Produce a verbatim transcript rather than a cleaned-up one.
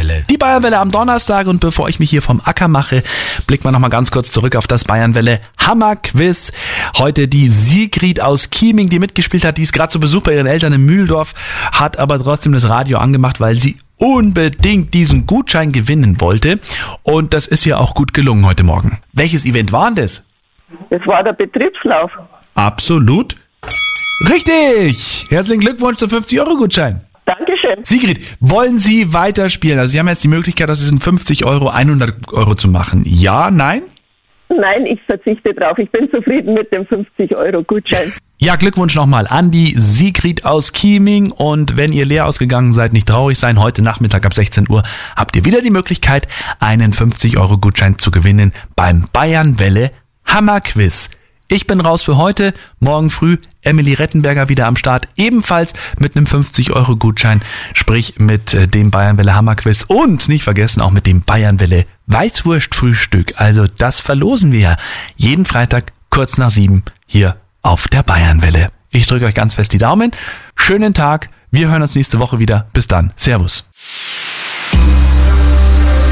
Bayernwelle. Die Bayernwelle am Donnerstag, und bevor ich mich hier vom Acker mache, blicken wir nochmal ganz kurz zurück auf das Bayernwelle Hammerquiz. Heute die Sigrid aus Chieming, die mitgespielt hat, die ist gerade zu Besuch bei ihren Eltern in Mühldorf, hat aber trotzdem das Radio angemacht, weil sie unbedingt diesen Gutschein gewinnen wollte, und das ist ihr auch gut gelungen heute Morgen. Welches Event war denn das? Das war der Betriebslauf. Absolut richtig! Herzlichen Glückwunsch zum fünfzig Euro Gutschein. Dankeschön. Sigrid, wollen Sie weiterspielen? Also Sie haben jetzt die Möglichkeit, aus diesen fünfzig Euro hundert Euro zu machen. Ja, nein? Nein, ich verzichte drauf. Ich bin zufrieden mit dem fünfzig Euro Gutschein. Ja, Glückwunsch nochmal an die Sigrid aus Chieming, und wenn ihr leer ausgegangen seid, nicht traurig sein. Heute Nachmittag ab sechzehn Uhr habt ihr wieder die Möglichkeit, einen fünfzig Euro Gutschein zu gewinnen beim Bayernwelle Hammerquiz. Ich bin raus für heute. Morgen früh Emily Rettenberger wieder am Start, ebenfalls mit einem fünfzig Euro Gutschein, sprich mit äh, dem Bayernwelle Hammerquiz und nicht vergessen auch mit dem Bayernwelle Weißwurstfrühstück. Also das verlosen wir ja jeden Freitag kurz nach sieben hier auf der Bayernwelle. Ich drücke euch ganz fest die Daumen. Schönen Tag. Wir hören uns nächste Woche wieder. Bis dann. Servus.